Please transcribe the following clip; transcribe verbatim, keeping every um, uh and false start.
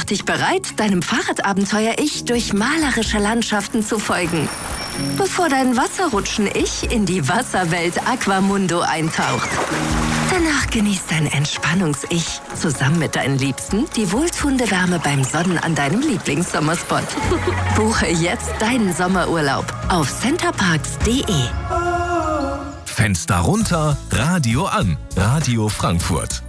dich bereit, deinem Fahrradabenteuer-Ich durch malerische Landschaften zu folgen, bevor dein Wasserrutschen-Ich in die Wasserwelt Aquamundo eintaucht. Danach genießt dein Entspannungs-Ich zusammen mit deinen Liebsten die wohltuende Wärme beim Sonnen an deinem Lieblingssommerspot. Buche jetzt deinen Sommerurlaub auf centerparks punkt de. Fenster runter, Radio an. Radio Frankfurt.